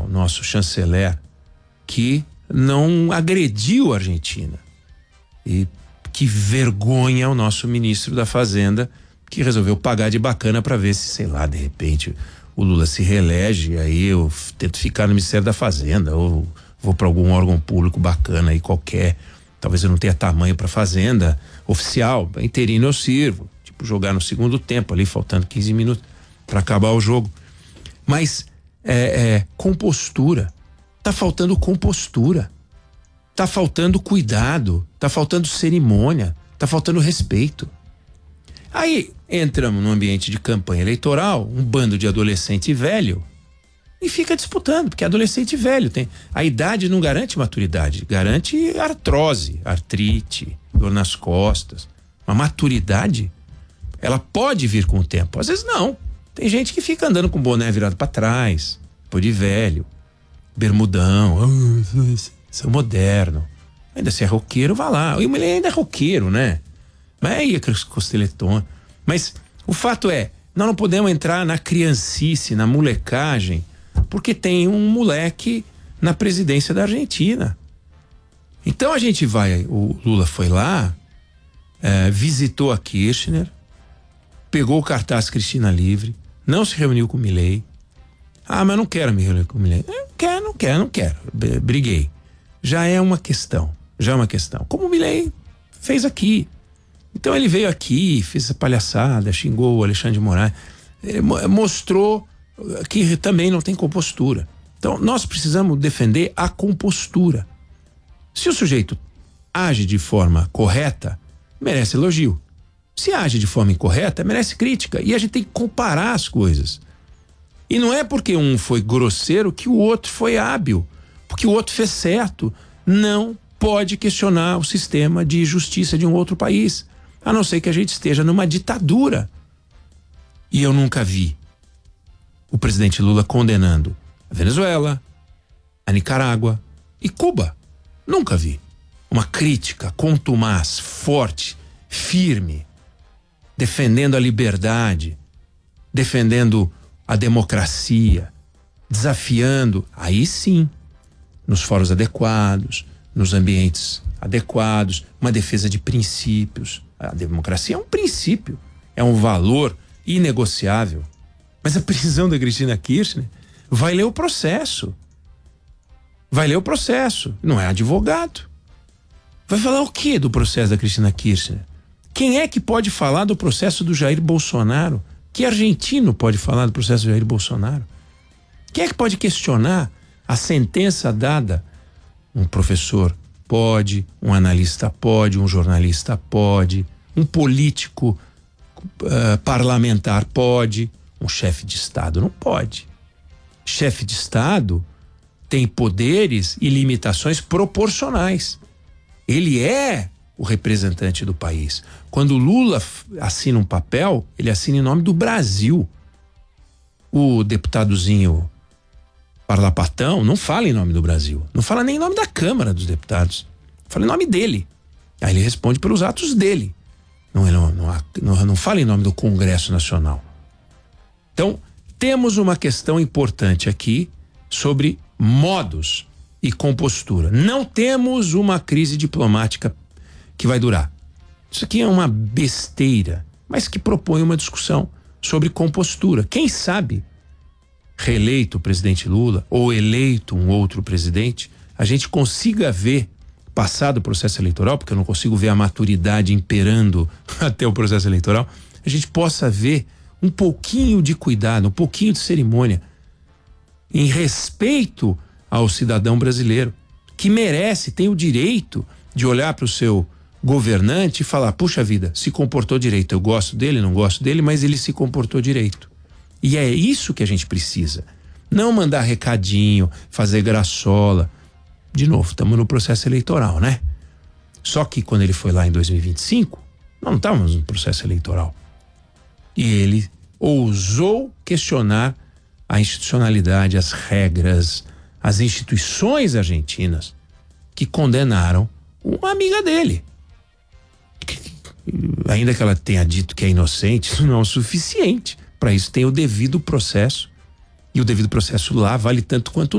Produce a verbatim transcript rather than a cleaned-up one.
nosso chanceler, que não agrediu a Argentina. E que vergonha o nosso ministro da Fazenda, que resolveu pagar de bacana para ver se, sei lá, de repente o Lula se reelege, aí eu tento ficar no Ministério da Fazenda ou vou para algum órgão público bacana aí qualquer. Talvez eu não tenha tamanho para Fazenda oficial, interino eu sirvo, tipo jogar no segundo tempo ali, faltando quinze minutos para acabar o jogo. Mas é, é, compostura, tá faltando compostura, tá faltando cuidado, tá faltando cerimônia, tá faltando respeito. Aí entramos num ambiente de campanha eleitoral, um bando de adolescente velho, e fica disputando, porque adolescente velho tem. A idade não garante maturidade, garante artrose, artrite, dor nas costas. A maturidade, ela pode vir com o tempo, às vezes não. Tem gente que fica andando com o boné virado para trás, pô de velho, bermudão, oh, sou moderno. Ainda se é roqueiro, vá lá. O mulher ainda é roqueiro, né? Mas aí é costeletona. Mas o fato é, nós não podemos entrar na criancice, na molecagem, porque tem um moleque na presidência da Argentina. Então a gente vai, o Lula foi lá, é, visitou a Kirchner, pegou o cartaz Cristina Livre, não se reuniu com o Milei. Ah, mas não quero me reunir com o Milei. Não quero, não quero, não quero. Briguei. Já é uma questão, já é uma questão. Como o Milei fez aqui. Então ele veio aqui, fez essa palhaçada, xingou o Alexandre de Moraes, mostrou que também não tem compostura. Então nós precisamos defender a compostura. Se o sujeito age de forma correta, merece elogio. Se age de forma incorreta, merece crítica. E a gente tem que comparar as coisas. E não é porque um foi grosseiro que o outro foi hábil, porque o outro fez certo. Não pode questionar o sistema de justiça de um outro país, a não ser que a gente esteja numa ditadura. E eu nunca vi o presidente Lula condenando a Venezuela, a Nicarágua e Cuba. Nunca vi. Uma crítica contumaz, forte, firme, defendendo a liberdade, defendendo a democracia, desafiando, aí sim, nos fóruns adequados, nos ambientes adequados, uma defesa de princípios. A democracia é um princípio, é um valor inegociável. Mas a prisão da Cristina Kirchner vai ler o processo. Vai ler o processo. Não é advogado. Vai falar o que do processo da Cristina Kirchner? Quem é que pode falar do processo do Jair Bolsonaro? Que argentino pode falar do processo do Jair Bolsonaro? Quem é que pode questionar a sentença dada? Um professor pode, um analista pode, um jornalista pode, um político uh, parlamentar pode, um chefe de Estado não pode. Chefe de Estado tem poderes e limitações proporcionais. Ele é o representante do país. Quando Lula assina um papel, ele assina em nome do Brasil. O deputadozinho parlapatão não fala em nome do Brasil, não fala nem em nome da Câmara dos Deputados, fala em nome dele. Aí ele responde pelos atos dele, não, não, não, não, não fala em nome do Congresso Nacional. Então, temos uma questão importante aqui sobre modos e compostura. Não temos uma crise diplomática que vai durar. Isso aqui é uma besteira, mas que propõe uma discussão sobre compostura. Quem sabe, reeleito o presidente Lula ou eleito um outro presidente, a gente consiga ver, passado o processo eleitoral, porque eu não consigo ver a maturidade imperando até o processo eleitoral, a gente possa ver um pouquinho de cuidado, um pouquinho de cerimônia, em respeito ao cidadão brasileiro, que merece, tem o direito de olhar para o seu governante e falar, puxa vida, se comportou direito, eu gosto dele, não gosto dele, mas ele se comportou direito. E é isso que a gente precisa. Não mandar recadinho, fazer graçola. De novo, estamos no processo eleitoral, né? Só que quando ele foi lá em dois mil e vinte e cinco, nós não estávamos no processo eleitoral. E ele ousou questionar a institucionalidade, as regras, as instituições argentinas que condenaram uma amiga dele. Ainda que ela tenha dito que é inocente, isso não é o suficiente. Para isso tem o devido processo. E o devido processo lá vale tanto quanto